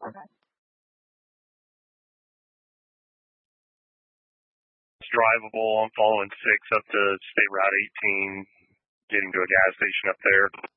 Okay. It's drivable. I'm following 6 up to State Route 18, getting to a gas station up there.